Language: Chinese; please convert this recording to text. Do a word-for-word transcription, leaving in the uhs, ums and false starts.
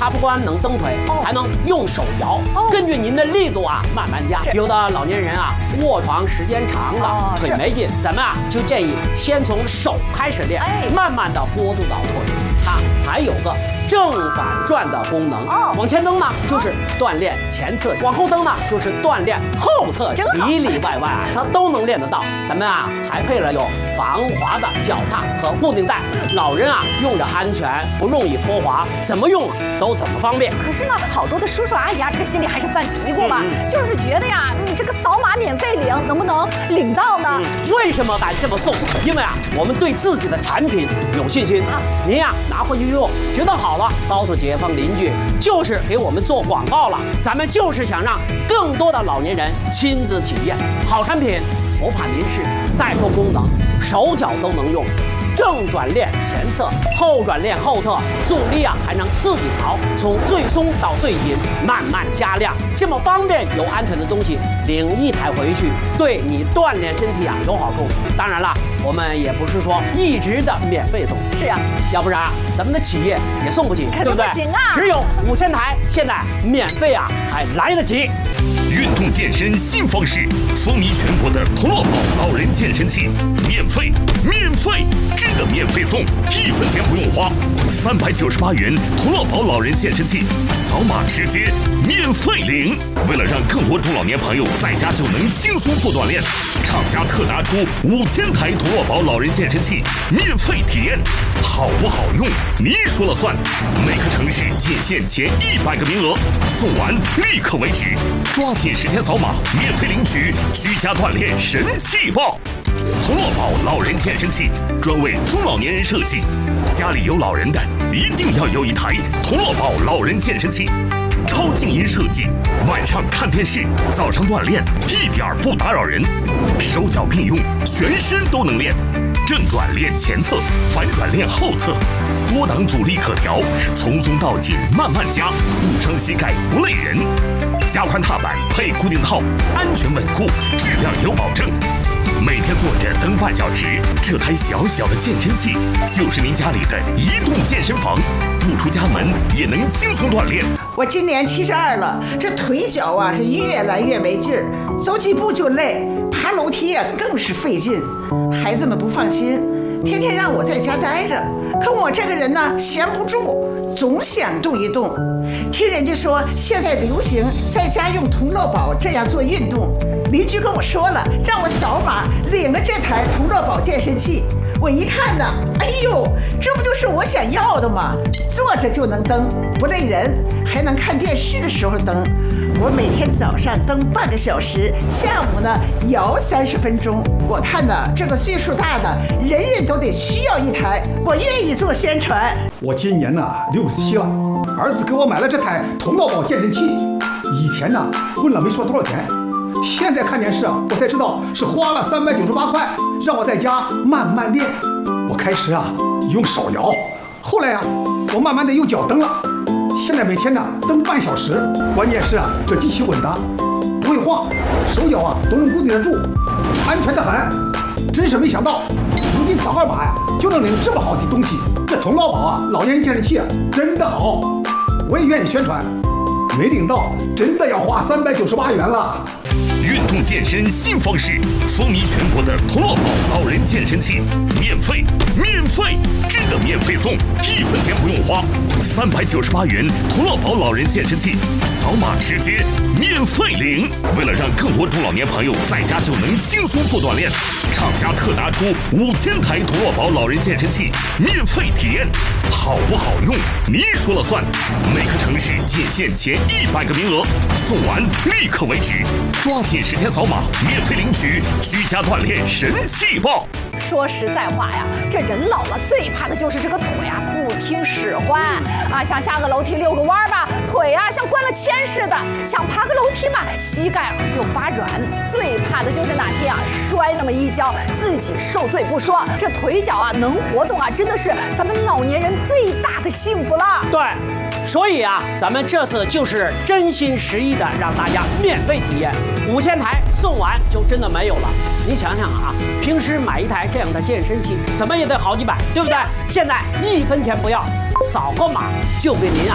它不光能蹬腿，还能用手摇，根据您的力度啊慢慢加。有的老年人啊卧床时间长了，腿没劲，咱们啊就建议先从手开始练，慢慢的过渡到腿。它还有个正反转的功能，往前蹬呢就是锻炼前侧，往后蹬呢就是锻炼后侧，里里外外啊它都能练得到。咱们啊还配了有防滑的脚踏和固定带，老人啊用着安全，不容易脱滑，怎么用都怎么方便。 可是呢，好多的叔叔阿姨啊，这个心里还是犯嘀咕嘛，嗯、就是觉得呀，你这个扫码免费领，能不能领到呢？ 嗯、为什么敢这么送？因为啊，我们对自己的产品有信心。啊、您呀拿回去用，觉得好了，告诉街坊邻居，就是给我们做广告了。咱们就是想让更多的老年人亲自体验好产品。不怕您是再说功能，手脚都能用。正转练前侧，后转练后侧，阻力啊还能自己调，从最松到最紧，慢慢加量，这么方便又安全的东西，领一台回去，对你锻炼身体啊有好处。当然了，我们也不是说一直的免费送， 是啊， 要不然啊咱们的企业也送不起，对不对？ 不行啊， 只有五千台，现在免费啊还来得及。 运动健身新方式，风靡全国的同乐宝老人健身器，免费，免费，真的免费送，一分钱不用花，三百九十八元同乐宝老人健身器，扫码直接免费领。为了让更多中老年朋友在家就能轻松做锻炼，厂家特拿出五千台同乐宝老人健身器免费体验，好不好用你说了算。每个城市仅限前一百个名额，送完立刻为止，抓紧时间扫码免费领取居家锻炼神器包。同乐宝老人健身器专为中老年人设计，家里有老人的一定要有一台同乐宝老人健身器。超静音设计，晚上看电视，早上锻炼一点不打扰人，手脚并用，全身都能练。正转练前侧，反转练后侧，多档阻力可调，从松到紧慢慢加，不伤膝盖不累人。加宽踏板配固定套，安全稳固，质量有保证。每天坐着蹬半小时，这台小小的健身器就是您家里的移动健身房，不出家门也能轻松锻炼。 我今年七十二了，这腿脚啊是越来越没劲儿，走几步就累，爬楼梯啊更是费劲。孩子们不放心，天天让我在家待着，可我这个人呢闲不住，总想动一动。听人家说现在流行在家用同乐宝这样做运动，邻居跟我说了，让我扫码领了这台同乐宝健身器。我一看呢，哎呦，这不就是我想要的吗？坐着就能蹬，不累人，还能看电视的时候蹬。我每天早上蹬半个小时，下午呢摇三十分钟。我看呢，这个岁数大的人人都得需要一台，我愿意做宣传。 我今年呢六十七了，儿子给我买了这台同乐宝健身器。以前呢问了没说多少钱，现在看电视啊，我才知道是花了三百九十八块，让我在家慢慢练。我开始啊用手摇，后来啊我慢慢的用脚蹬了。现在每天呢蹬半小时，关键是啊这机器稳当，不会晃，手脚啊都能固定得住，安全的很。真是没想到，如今扫二码呀就能领这么好的东西。这同乐宝啊老年人健身器啊真的好，我也愿意宣传。没领到真的要花三百九十八元了。 运动健身新方式，风靡全国的同乐宝老人健身器，免费，免费，真的免费送，一分钱不用花，三百九十八元同乐宝老人健身器，扫码直接免费领。为了让更多中老年朋友在家就能轻松做锻炼，厂家特拿出五千台同乐宝老人健身器免费体验，好不好用你说了算。每个城市仅限前一百个名额，送完立刻为止，抓紧时间扫码免费领取居家锻炼神器包。 说实在话呀，这人老了最怕的就是这个腿啊不听使唤啊，想下个楼梯遛个弯吧，腿啊像灌了铅似的；想爬个楼梯嘛，膝盖又发软。最怕的就是哪天啊摔那么一跤，自己受罪不说，这腿脚啊能活动啊，真的是咱们老年人最大的幸福了。 对。所以啊，咱们这次就是真心实意的让大家免费体验，五千台送完就真的没有了。你想想啊，平时买一台这样的健身器，怎么也得好几百，对不对？现在一分钱不要，扫个码就给您啊